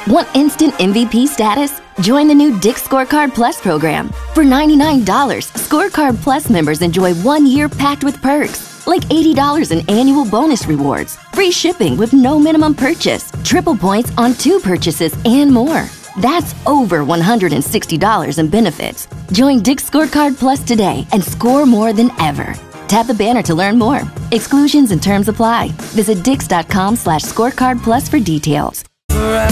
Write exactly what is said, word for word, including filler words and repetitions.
Want instant M V P status? Join the new Dick's Scorecard Plus program. For ninety-nine dollars, Scorecard Plus members enjoy one year packed with perks, like eighty dollars in annual bonus rewards, free shipping with no minimum purchase, triple points on two purchases, and more. That's over one hundred sixty dollars in benefits. Join Dick's Scorecard Plus today and score more than ever. Tap the banner to learn more. Exclusions and terms apply. Visit dix.com slash scorecard plus for details. Forever